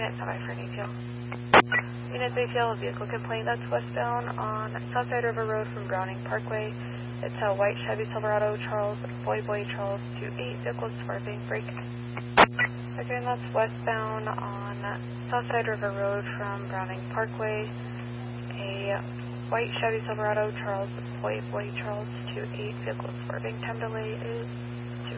Unit semi for an ATL. Unit ATL, a vehicle complaint that's westbound on Southside River Road from Browning Parkway. It's a white Chevy Silverado, Charles, Boy Charles, 28, vehicle swerving, brake. Again, that's westbound on Southside River Road from Browning Parkway. A white Chevy Silverado, Charles, Boy Charles, 28, vehicle swerving, time delay is